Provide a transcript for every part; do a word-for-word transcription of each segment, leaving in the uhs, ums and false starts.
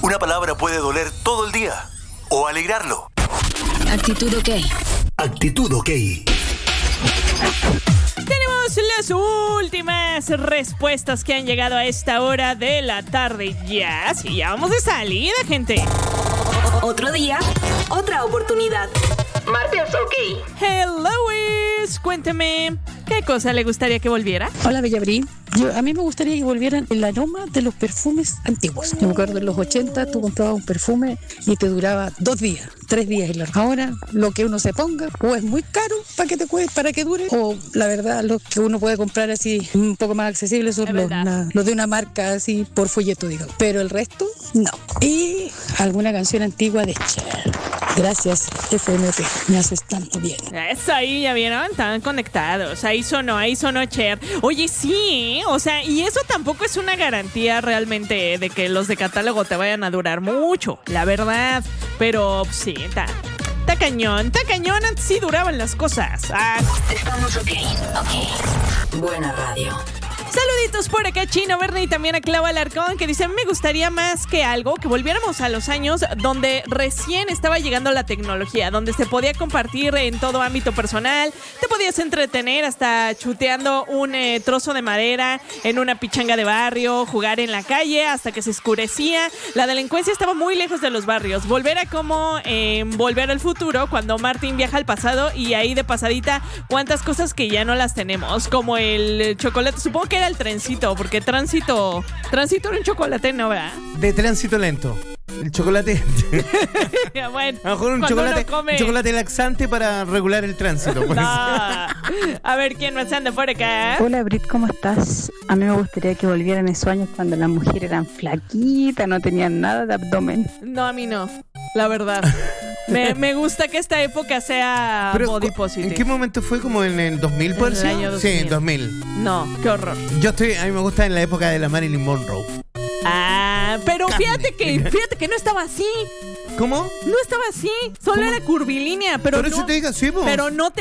Una palabra puede doler todo el día o alegrarlo. Actitud OK. Actitud OK. Tenemos las últimas respuestas que han llegado a esta hora de la tarde. Ya, sí, ya vamos de salida, gente. Otro día, otra oportunidad. Martes OK. Hello, Luis. Cuénteme, ¿qué cosa le gustaría que volviera? Hola, Bellabrí. Yo, a mí me gustaría que volvieran el aroma de los perfumes antiguos. Yo me acuerdo en los ochenta, tú comprabas un perfume y te duraba dos días, tres días. El aroma. Ahora, lo que uno se ponga, o es muy caro para que te cueste, para que dure, o la verdad, lo que uno puede comprar así un poco más accesibles son los, una, los de una marca así por folleto, digamos. Pero el resto, no. Y alguna canción antigua de Cher. Gracias, F M P. Me haces tanto bien. Eso ahí, ya vieron, estaban conectados. Ahí sonó, ahí sonó Cher. Oye, sí, o sea, y eso tampoco es una garantía realmente de que los de catálogo te vayan a durar mucho, la verdad. Pero sí, está, está cañón, está cañón. Antes sí duraban las cosas. Ah. Estamos OK. OK. Buena radio. Saluditos por acá, Chino Verde, y también a Clau Alarcón, que dice: me gustaría más que algo que volviéramos a los años donde recién estaba llegando la tecnología, donde se podía compartir en todo ámbito personal, te podías entretener hasta chuteando un eh, trozo de madera en una pichanga de barrio, jugar en la calle hasta que se oscurecía. La delincuencia estaba muy lejos de los barrios. Volver a como eh, Volver al futuro, cuando Martin viaja al pasado y ahí de pasadita cuántas cosas que ya no las tenemos, como el chocolate. Supongo que era el trencito, porque tránsito tránsito era un chocolate, ¿no, verdad? De tránsito lento. El chocolate. Bueno, a lo mejor un chocolate, come... un chocolate laxante para regular el tránsito. Pues. No. A ver quién más anda por acá. Hola, Brit, ¿cómo estás? A mí me gustaría que volvieran esos años cuando las mujeres eran flaquitas, no tenían nada de abdomen. No, a mí no, la verdad. Me, me gusta que esta época sea Pero, body positive. ¿En qué momento fue? ¿Como en el dos mil, por En el año dos Sí, mil. en dos mil. No, qué horror. Yo estoy, a mí me gusta en la época de la Marilyn Monroe. Ah, pero fíjate que, fíjate que no estaba así. ¿Cómo? No estaba así, solo ¿Cómo? era curvilínea, pero Por no, eso te digo, sí, po. pero no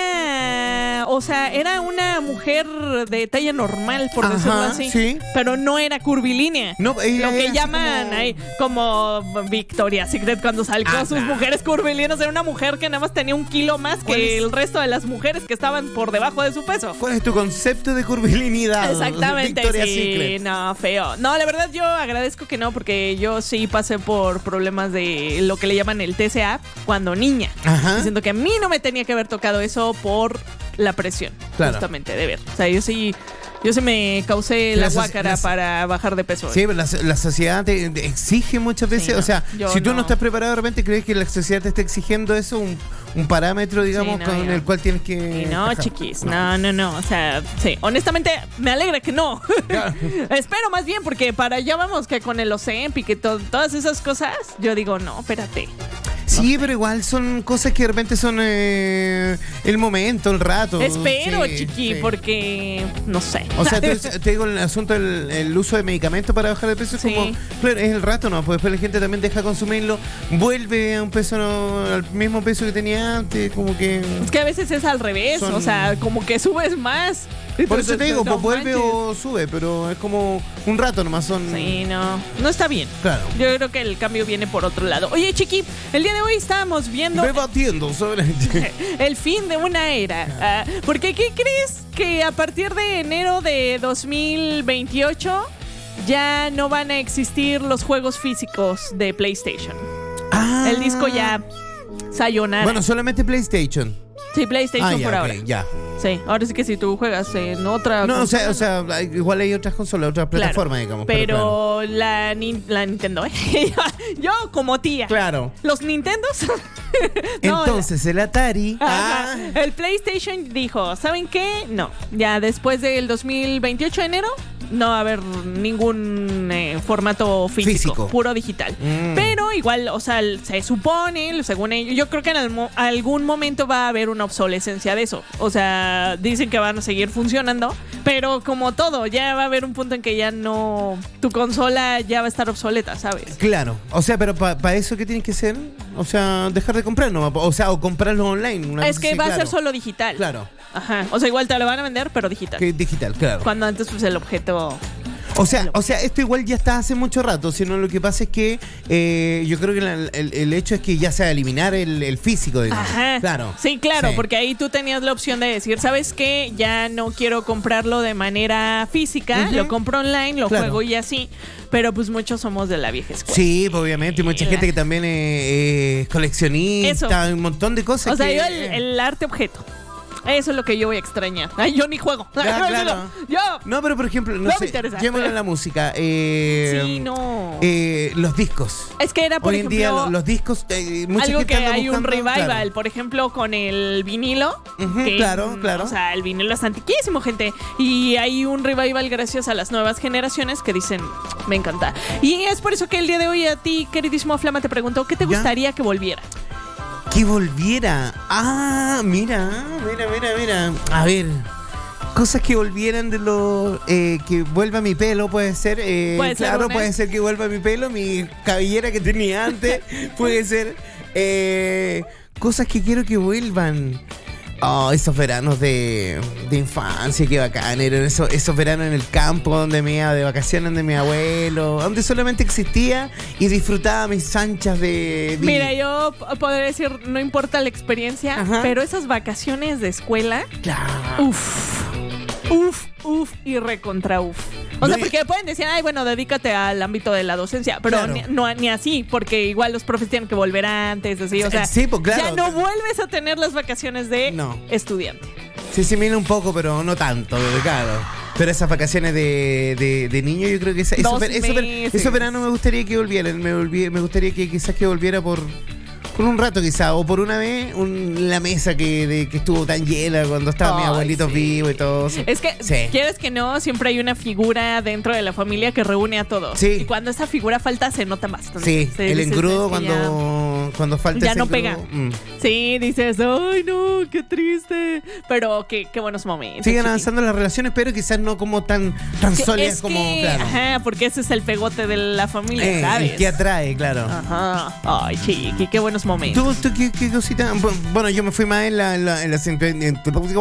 tenía, o sea, era una mujer de talla normal, por Ajá, decirlo así, sí. pero no era curvilínea. No, ella Lo que era llaman como... ahí como Victoria's Secret cuando salió Ah, sus nah. mujeres curvilíneas. Era una mujer que nada más tenía un kilo más que es? el resto de las mujeres que estaban por debajo de su peso. ¿Cuál es tu concepto de curvilinidad? Exactamente, Victoria's sí, Secret. no, feo. No, la verdad yo agradezco que no, porque yo sí pasé por problemas de lo que le llaman el T C A cuando niña. Ajá. Diciendo que a mí no me tenía que haber tocado eso por la presión, Claro. justamente, de ver. O sea, yo sí, yo sí me causé la, La so- guácara la so- para bajar de peso. Sí, pero la, la sociedad te, te exige muchas veces, Sí, no, o sea, yo si tú no. no. estás preparado, de repente crees que la sociedad te está exigiendo eso, un, un parámetro, digamos, Sí, no, con yo- el cual tienes que... Y no, encajar. chiquis, no, no, no, o sea, sí, honestamente me alegra que no. Espero más bien, porque para allá vamos que con el Ozempic y to- todas esas cosas, yo digo, no, espérate. Sí, pero igual son cosas que de repente son eh, el momento, el rato. Espero, Sí, chiqui, sí. porque no sé. O sea, te, te digo el asunto del el uso de medicamentos para bajar de peso, es Sí. como, claro, es el rato, ¿no? Pues después la gente también deja de consumirlo, vuelve a un peso, no, al mismo peso que tenía antes, como que... Es que a veces es al revés, Son- o sea, como que subes más. Por eso te digo, No pues vuelve manches. o sube, pero es como un rato nomás, son... Sí, no, no está bien. Claro. Yo creo que el cambio viene por otro lado. Oye, chiqui, el día de hoy estábamos viendo Debatiendo sobre... el fin de una era. Ah, porque, ¿qué crees? Que a partir de enero de dos mil veintiocho ya no van a existir los juegos físicos de PlayStation. Ah. El disco ya sayonara. Bueno, solamente PlayStation. Sí, PlayStation Ah, ya, por ok, ahora. ya. Sí, ahora sí que si tú juegas en otra No, o sea, consola, o sea, hay- igual hay otras consolas, otras claro, plataformas, digamos. Pero, la, nin- la Nintendo, ¿eh? Yo como tía. Claro. Los Nintendos. No, Entonces, el Atari... Ajá. Ah, El PlayStation dijo, ¿saben qué? No, ya después del dos mil veintiocho de enero no va a haber ningún eh, formato físico, Físico. puro digital. Mm. Pero igual, o sea, se supone, según ellos, yo creo que en almo- algún momento va a haber una obsolescencia de eso. O sea, dicen que van a seguir funcionando, pero como todo, ya va a haber un punto en que ya no, tu consola ya va a estar obsoleta, ¿sabes? claro. O sea, pero para eso, ¿qué tienes que hacer? O sea, dejar de comprar, ¿no? O sea, o comprarlo online. Una Es cosa que así, va a claro. ser solo digital. Claro. Ajá. O sea, igual te lo van a vender, pero digital. Que digital, claro. Cuando antes, pues, el objeto O sea, o sea, esto igual ya está hace mucho rato, sino lo que pasa es que eh, yo creo que la, el, el hecho es que ya sea eliminar el, el físico, digamos. Ajá. Claro. Sí, claro, Sí. porque ahí tú tenías la opción de decir, ¿sabes qué? Ya no quiero comprarlo de manera física, Ujú. lo compro online, lo Claro. juego y así. Pero pues muchos somos de la vieja escuela. Sí, pues, obviamente, y mucha La- gente que también es, es coleccionista, Eso. un montón de cosas. O sea, que- yo el, el arte objeto. Eso es lo que yo voy a extrañar. Ay, yo ni juego. Ya, claro. Yo. No, pero por ejemplo, no, No me sé, interesa. llevémoslo a la música. Eh, Sí, no. eh, los discos. Es que era, por Hoy en ejemplo, día lo- los discos, eh, mucha algo gente que anda hay un buscando- revival, claro. por ejemplo, con el vinilo. Ujú, que, claro, mm, claro. O sea, el vinilo es antiquísimo, gente. Y hay un revival gracias a las nuevas generaciones que dicen, me encanta. Y es por eso que el día de hoy a ti, queridísimo Flama, te pregunto, ¿qué te ¿Ya? gustaría que volviera? Que volviera. Ah, mira, mira, mira, mira. A ver. Cosas que volvieran de lo. Eh, que vuelva mi pelo, puede ser. eh, Puede ser claro, una. puede ser que vuelva mi pelo. Mi cabellera que tenía antes. Puede ser. eh, cosas que quiero que vuelvan. Oh, esos veranos de, de infancia, qué bacán eran esos, esos veranos en el campo donde me iba de vacaciones de mi abuelo, donde solamente existía y disfrutaba mis anchas de... de- Mira, yo p- podría decir, no importa la experiencia, Ajá. pero esas vacaciones de escuela, Claro. uff, uff, uff y recontra uff. O sea, No, y- porque pueden decir, ay, bueno, dedícate al ámbito de la docencia, pero Claro. ni, no, ni así, porque igual los profes tienen que volver antes, así, o sea, Sí, pues, claro. ya no vuelves a tener las vacaciones de No. estudiante. Se asimila un poco, pero no tanto, claro. Pero esas vacaciones de, de, de niño, yo creo que esa- esos, Dos ver- esos ver- meses. esos veranos me gustaría que volvieran. Me, volví- me gustaría que quizás que volviera por, por un rato, quizás, o por una vez, un- la mesa que, de- que estuvo tan llena cuando estaban mis Ay, abuelitos sí. vivos y todo. Es que, Sí. quieres que no, siempre hay una figura dentro de la familia que reúne a todos. Sí. Y cuando esa figura falta, se nota bastante. Sí, Se el dice, engrudo "Es que ya- cuando, cuando falta ya ese no engrudo, pega. mm. Sí, dices, ay no, qué triste. Pero qué, qué buenos momentos. Siguen chiqui. avanzando las relaciones, pero quizás no como tan, tan Que sólidas es como, que, claro. Ajá, porque ese es el pegote de la familia, Eh, ¿sabes? el que atrae, claro. Ajá. Ay, chiqui, qué buenos momentos. ¿Tú, tú qué, qué cosita? Bueno, yo me fui más en la... En la, en la en-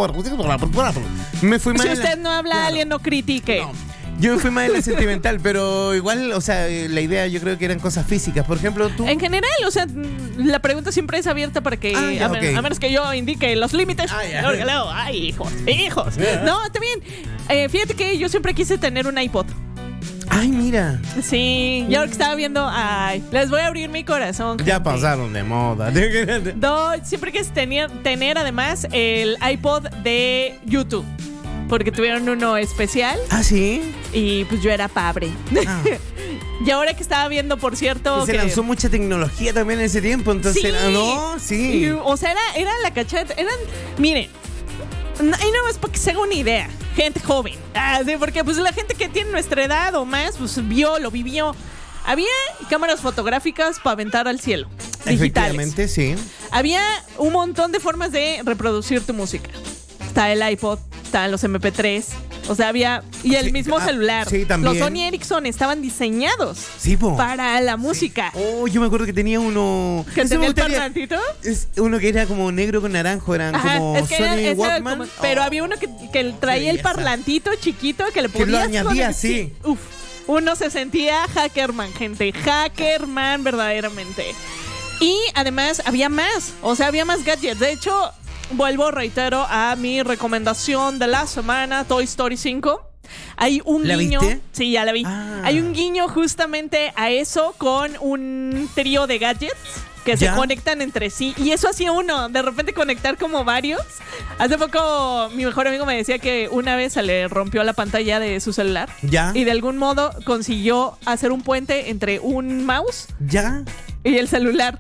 me fui más Si en la- usted no habla, Claro. alguien no critique. No. Yo me fui más en la sentimental, pero igual, o sea, eh, la idea yo creo que eran cosas físicas. Por ejemplo, tú... En general, o sea, mm, la pregunta siempre es abierta para que, Ah, ya, a, men- ok. a menos que yo indique los límites. Ah, ya. Porque luego, ay, hijos, hijos. No, está bien. Eh, fíjate que yo siempre quise tener un iPod. Ay, mira. Sí, yo ahora que estaba viendo, ay, les voy a abrir mi corazón. Ya gente. pasaron de moda. No, siempre quise tener, tener además el iPod de YouTube. Porque tuvieron uno especial ¿Ah, sí? y pues yo era pobre. Ah. Y ahora que estaba viendo, por cierto, Se que- lanzó mucha tecnología también en ese tiempo, entonces... Sí. era- no, sí. Y, o sea, era, era la cacheta. Eran, miren, no- y no es para que se haga una idea. Gente joven. Ah, sí, porque pues la gente que tiene nuestra edad o más, pues vio, lo vivió. Había cámaras fotográficas para aventar al cielo. Digitales. Efectivamente, sí. Había un montón de formas de reproducir tu música. Está el iPod, estaban los eme pe tres. O sea, había. Y el Sí, mismo ah, celular. sí, también. Los Sony Ericsson estaban diseñados Sí, po. para la música. Oh, yo me acuerdo que tenía uno... ¿Que Ese me tenía el gustaría- parlantito? Es uno que era como negro con naranjo, eran Ajá, como es que era- Sony ese era Walkman. como- pero Oh. había uno que, que traía el belleza. parlantito chiquito que le Que lo podías añadía, poner- sí. Uf, uno se sentía hackerman, gente, hackerman verdaderamente. Y además había más, o sea, había más gadgets. De hecho, vuelvo, reitero, a mi recomendación de la semana, Toy Story cinco. Hay un ¿La guiño. viste? Sí, ya la vi. Ah. Hay un guiño justamente a eso con un trío de gadgets que ¿Ya? se conectan entre sí. Y eso hacía uno, de repente conectar como varios. Hace poco mi mejor amigo me decía que una vez se le rompió la pantalla de su celular. ¿Ya? Y de algún modo consiguió hacer un puente entre un mouse ¿Ya? y el celular.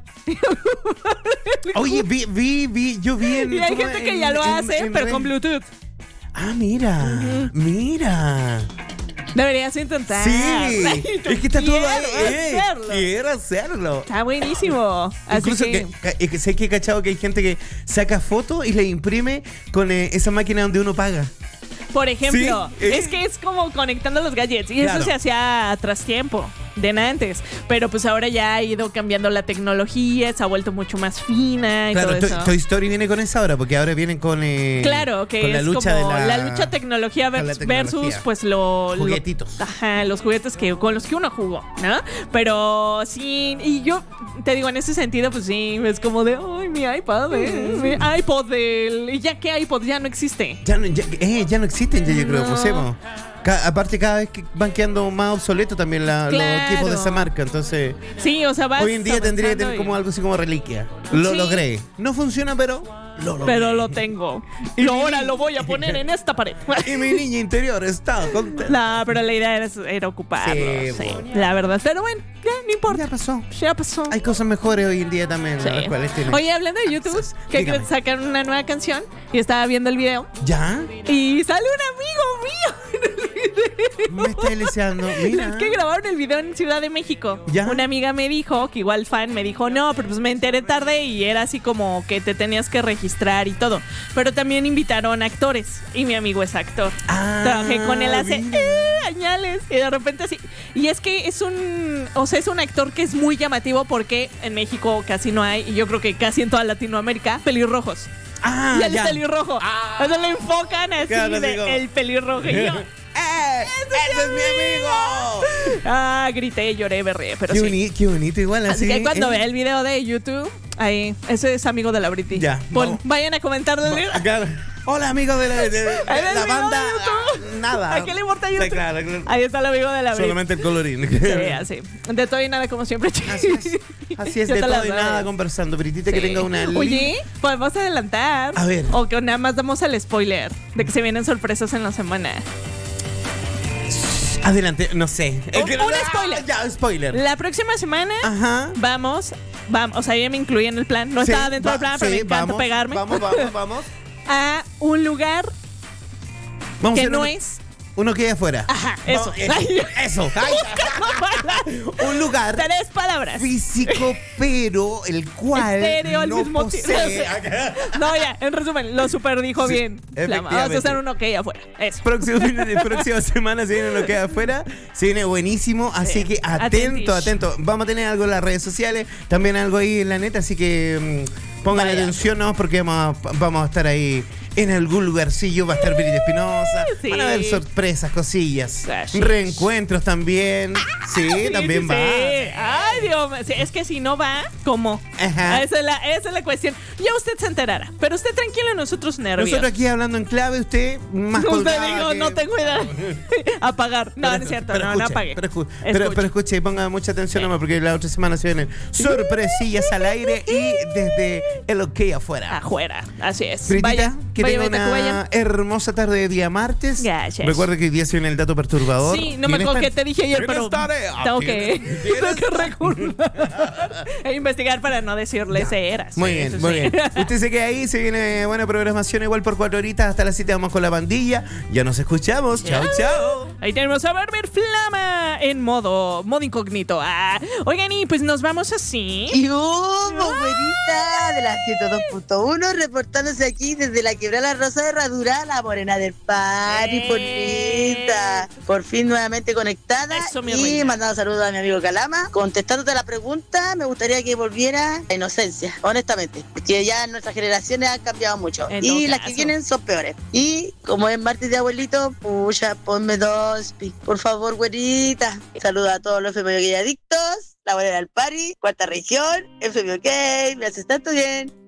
Oye, vi, vi, vi, yo vi en... Y hay como gente que en- ya lo en- hace, en pero red. con Bluetooth. Ah, mira, mira. Deberías intentar. Sí, Ay, tú es que está todo ahí. quieres eh, hacerlo. quiero hacerlo. Está buenísimo. Así Incluso que, que, que, sé que he cachado que hay gente que saca fotos y le imprime con eh, esa máquina donde uno paga. por ejemplo, Sí, eh. es que es como conectando los gadgets. Y Claro. eso se hacía tras tiempo. de antes. Pero pues ahora ya ha ido cambiando la tecnología, se ha vuelto mucho más fina y Claro, todo Toy, eso. Toy Story viene con esa ahora, porque ahora vienen con. Eh, Claro, que con la es lucha como de la, la lucha tecnología con la vers- tecnología. versus pues lo, lo- Juguetitos. ajá, los juguetes que con los que uno jugó, ¿no? Pero sí, y yo te digo, en ese sentido, pues sí, es como de, ay, mi iPad, eh, mi iPod, del, y ya que iPod ya no existe. Ya no, ya, eh, ya no existen, ya yo creo, No. José. mo. Ca- aparte, cada vez que van quedando más obsoletos también la- Claro. los equipos de esa marca. Entonces, Sí, o sea, vas hoy en día tendría que avanzando tener y- como algo así como reliquia. Lo Sí. logré. No funciona, pero lo logré. Pero lo tengo. Y Y mi ahora niña- lo voy a poner en esta pared. Y mi niña interior está contenta. No, pero la idea era, era ocuparlo. Sí, Sí, bueno. la verdad. Pero bueno, ya no importa. Ya pasó. Ya pasó. Hay cosas mejores hoy en día también, Sí. las cuales tienen. Oye, hablando de YouTube, que Dígame. sacaron una nueva canción y estaba viendo el video ¿Ya? y sale un amigo mío en el video. Me está deseando. Mira. Es que grabaron el video en Ciudad de México. ¿Ya? Una amiga me dijo, que igual fan, me dijo, no, pero pues me enteré tarde y era así como que te tenías que registrar y todo. Pero también invitaron actores y mi amigo es actor. Ah, Trabajé con él hace mira. eh, añales y de repente así. Y es que es un, o sea, es un actor que es muy llamativo porque en México casi no hay, y yo creo que casi en toda Latinoamérica, pelirrojos. Ah, y él ya. es pelirrojo. Ah. Entonces le enfocan así Claro, de digo. el pelirrojo. Y yo, ¡Eh! ¡Ese es mi amigo! ah, grité, lloré, berré, pero Qué, sí. boni- qué bonito, igual Así así. que cuando eh. vea el video de YouTube, ahí, ese es amigo de la Briti. Ya, Pon- vamos. vayan a comentarle. Acá. Hola, amigos de la, de- de Ahí la el video banda. de YouTube. Ah, Nada. ¿A qué le importa Sí, YouTube? claro, claro. Ahí está el amigo de la Briti. Solamente el colorín. Sí, así. De todo y nada, como siempre. Así es. Así es, Ya de te todo las y sabes. nada conversando. Britita, que Sí. tenga una. li- Oye, podemos adelantar. A ver. O que nada más damos el spoiler de que se vienen sorpresas en la semana. Adelante, no sé. Un- Es que- un ah, spoiler. Ya, spoiler. La próxima semana Ajá. vamos, vamos, o sea, ya me incluí en el plan. No Sí, estaba dentro va- del plan, pero sí, me encanta vamos, pegarme. Vamos, vamos, vamos. A un lugar Vamos a que hacer no uno, es. uno que hay afuera. Ajá, eso. Vamos, eso. eso. Ay, un lugar Tres palabras. físico, pero el cual Estéreo al no mismo tiempo. posee. No, ya, en resumen, lo super dijo Sí, bien. Flama. Vamos a efectivamente. hacer uno que hay afuera. Eso. Próximo, próxima semana se viene lo que hay afuera. Se viene buenísimo. Así Sí. que atento, Atentish. atento. Vamos a tener algo en las redes sociales. También algo ahí en la neta. Así que mm, pongan Vaya. atención, ¿no? Porque vamos a, vamos a estar ahí en algún lugarcillo. Va a estar Brita Espinosa. Sí. Van a haber sorpresas, cosillas. Gracias. Reencuentros también. Sí, Sí, también sí, va. sí. Ay, Dios mío. Sí, es que si no va, ¿cómo? Ajá. Esa es, la, esa es la cuestión. Ya usted se enterará. Pero usted tranquilo, nosotros nervios. Nosotros aquí hablando en clave, usted más Usted colgada dijo, que- no tengo idea. Apagar. No, Pero- no es cierto. pero no, escuche, no apague. Pero, escu- pero, Escuche. pero escuche y ponga mucha atención Sí. nomás porque la otra semana se vienen sorpresillas al aire y desde el OK afuera. Afuera. Así es. Britita, Vaya, que vaya, tenga vaya, una vaya. hermosa tarde de día martes. Gracias. Recuerde que hoy día se viene el dato perturbador. Sí, no me ¿Tienes acuerdo tan- qué te dije ayer, ¿Tienes pero tarea? tengo que, ¿Tienes- tengo tienes que recordar e investigar para no decirles eras. Muy Sí, bien, sí, muy sí. bien. Usted se queda ahí, se viene buena programación igual por cuatro horitas hasta las siete vamos con la pandilla. Ya nos escuchamos. Chao, chao. Ahí tenemos a Barber Flama en modo, modo incógnito. Ah, oigan, y pues nos vamos así. Y hubo, güerita de la ciento dos punto uno, reportándose aquí desde la Quebrada La Rosa de Herradura, la morena del party, Eh. bonita. Por fin nuevamente conectada Eso, mi y reina. mandando saludos a mi amigo Calama. Contestándote a la pregunta, me gustaría que volviera la inocencia, honestamente. Que ya nuestras generaciones han cambiado mucho. En Y todo las caso. que vienen son peores. Y como es martes de abuelito, pucha, ponme dos, pi. Por favor, güerita. Saludos a todos los F M O K adictos. La morena del party, cuarta región, F M O K, me haces tanto bien.